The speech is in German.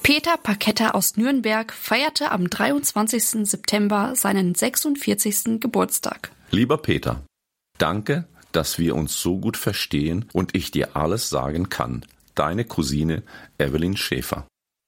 Peter Paketta aus Nürnberg feierte am 23. September seinen 46. Geburtstag. Lieber Peter, danke, dass wir uns so gut verstehen und ich dir alles sagen kann. Deine Cousine Evelyn Schäfer.